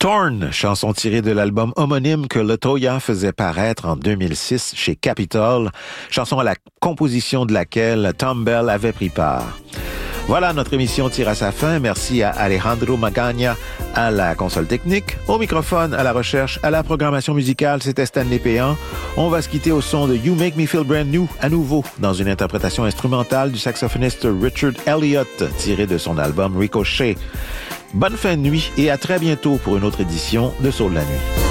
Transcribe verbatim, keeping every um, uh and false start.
Torn, chanson tirée de l'album homonyme que LaToya faisait paraître en deux mille six chez Capitol, chanson à la composition de laquelle Tom Bell avait pris part. Voilà, notre émission tire à sa fin. Merci à Alejandro Magana à la console technique, au microphone, à la recherche, à la programmation musicale. C'était Stanley Péan. On va se quitter au son de You Make Me Feel Brand New, à nouveau, dans une interprétation instrumentale du saxophoniste Richard Elliott, tirée de son album Ricochet. Bonne fin de nuit et à très bientôt pour une autre édition de Soul la nuit.